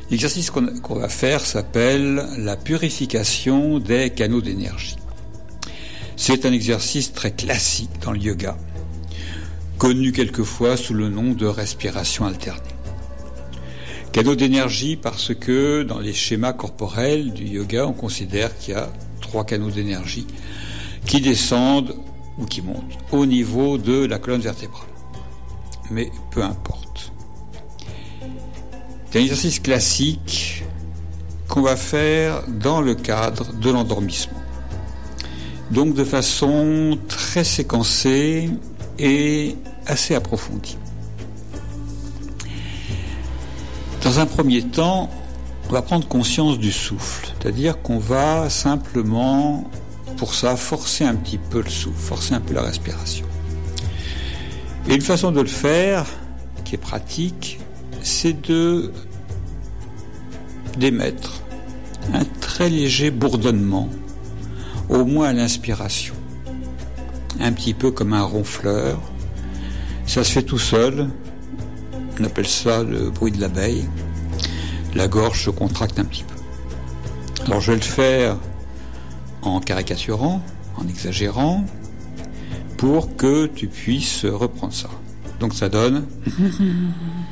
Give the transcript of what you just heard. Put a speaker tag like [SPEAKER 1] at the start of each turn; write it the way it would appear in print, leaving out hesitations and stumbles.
[SPEAKER 1] L'exercice qu'on va faire s'appelle la purification des canaux d'énergie. C'est un exercice très classique dans le yoga, connu quelquefois sous le nom de respiration alternée. Canaux d'énergie parce que dans les schémas corporels du yoga, on considère qu'il y a 3 canaux d'énergie qui descendent ou qui montent au niveau de la colonne vertébrale. Mais peu importe. C'est un exercice classique qu'on va faire dans le cadre de l'endormissement. Donc de façon très séquencée et assez approfondie. Dans un premier temps, on va prendre conscience du souffle, c'est-à-dire qu'on va simplement, pour ça, forcer un petit peu le souffle, forcer un peu la respiration. Et une façon de le faire, qui est pratique, c'est d'émettre un très léger bourdonnement, au moins à l'inspiration. Un petit peu comme un ronfleur. Ça se fait tout seul. On appelle ça le bruit de l'abeille. La gorge se contracte un petit peu. Alors je vais le faire en caricaturant, en exagérant, pour que tu puisses reprendre ça. Donc ça donne...